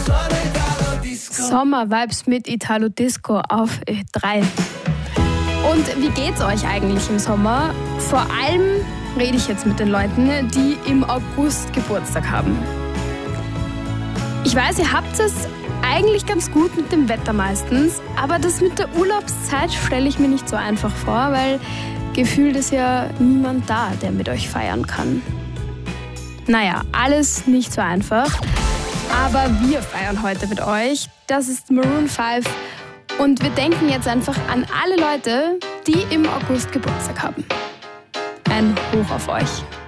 Sommer-Vibes mit Italo Disco auf Ö3. Und wie geht's euch eigentlich im Sommer? Vor allem rede ich jetzt mit den Leuten, die im August Geburtstag haben. Ich weiß, ihr habt es eigentlich ganz gut mit dem Wetter meistens, aber das mit der Urlaubszeit stelle ich mir nicht so einfach vor, weil gefühlt ist ja niemand da, der mit euch feiern kann. Naja, alles nicht so einfach. Aber wir feiern heute mit euch. Das ist Maroon 5. Und wir denken jetzt einfach an alle Leute, die im August Geburtstag haben. Ein Hoch auf euch.